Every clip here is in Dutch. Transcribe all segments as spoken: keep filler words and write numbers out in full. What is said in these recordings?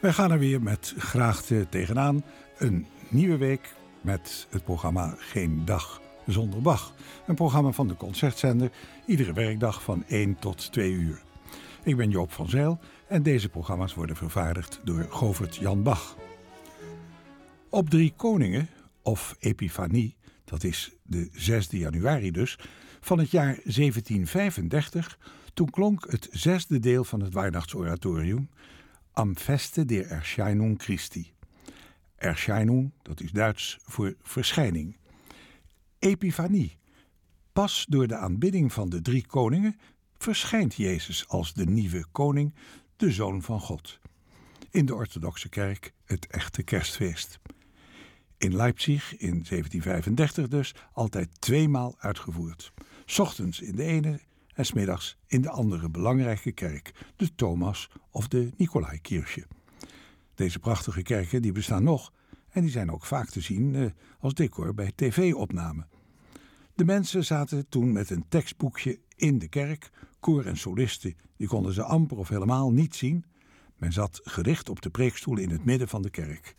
Wij gaan er weer met graagte tegenaan. Een nieuwe week met het programma Geen Dag Zonder Bach. Een programma van de Concertzender, iedere werkdag van één tot twee uur. Ik ben Joop van Zijl en deze programma's worden vervaardigd door Govert Jan Bach. Op Drie Koningen, of Epifanie, dat is de zesde januari dus, van het jaar zeventien vijfendertig, toen klonk het zesde deel van het Weihnachtsoratorium Am Feste der Erscheinung Christi. Erscheinung, dat is Duits voor verschijning. Epifanie. Pas door de aanbidding van de drie koningen verschijnt Jezus als de nieuwe koning, de Zoon van God. In de orthodoxe kerk het echte kerstfeest. In Leipzig in zeventien vijfendertig dus altijd tweemaal uitgevoerd. 's Ochtends in de ene en 's middags in de andere belangrijke kerk, de Thomas- of de Nicolaikirche. Deze prachtige kerken die bestaan nog en die zijn ook vaak te zien eh, als decor bij tv-opnamen. De mensen zaten toen met een tekstboekje in de kerk. Koor en solisten die konden ze amper of helemaal niet zien. Men zat gericht op de preekstoel in het midden van de kerk.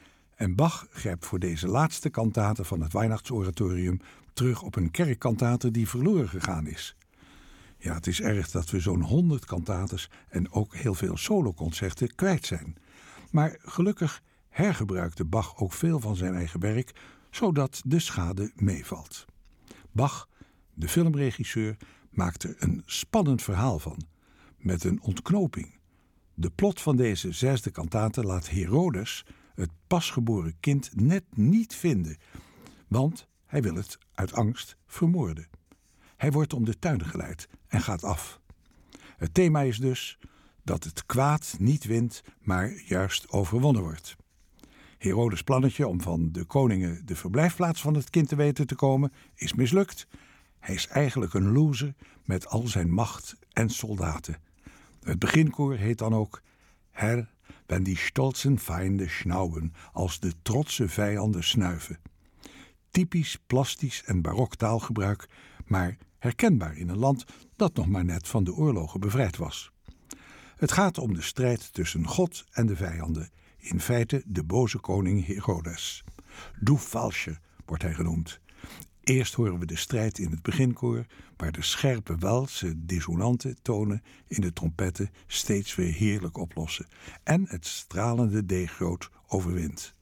En Bach grijpt voor deze laatste kantate van het Weihnachtsoratorium terug op een kerkkantate die verloren gegaan is. Ja, het is erg dat we zo'n honderd kantates en ook heel veel soloconcerten kwijt zijn. Maar gelukkig hergebruikte Bach ook veel van zijn eigen werk, zodat de schade meevalt. Bach, de filmregisseur, maakt er een spannend verhaal van, met een ontknoping. De plot van deze zesde kantate laat Herodes het pasgeboren kind net niet vinden, want hij wil het uit angst vermoorden. Hij wordt om de tuin geleid en gaat af. Het thema is dus dat het kwaad niet wint, maar juist overwonnen wordt. Herodes' plannetje om van de koningen de verblijfplaats van het kind te weten te komen is mislukt. Hij is eigenlijk een loser met al zijn macht en soldaten. Het beginkoor heet dan ook Herr, wenn die stolzen Feinde schnauben, als de trotse vijanden snuiven. Typisch plastisch en barok taalgebruik, maar herkenbaar in een land dat nog maar net van de oorlogen bevrijd was. Het gaat om de strijd tussen God en de vijanden, in feite de boze koning Herodes. Du Falsche wordt hij genoemd. Eerst horen we de strijd in het beginkoor, waar de scherpe Waalse dissonante tonen in de trompetten steeds weer heerlijk oplossen en het stralende D-groot overwint.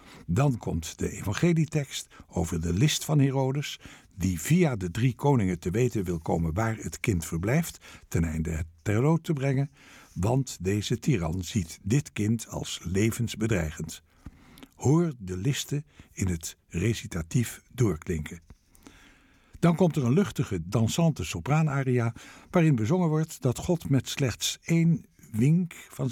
Dan komt de evangelietekst over de list van Herodes, die via de drie koningen te weten wil komen waar het kind verblijft, ten einde het ter dood te brengen, want deze tiran ziet dit kind als levensbedreigend. Hoor de listen in het recitatief doorklinken. Dan komt er een luchtige, dansante sopraanaria, waarin bezongen wordt dat God met slechts één wink van